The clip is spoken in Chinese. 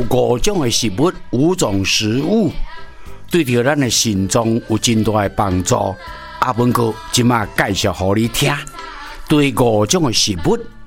5种的食物，5种食物对着咱的心脏有真大的帮助。阿文哥即马介绍互你听，对5种的食物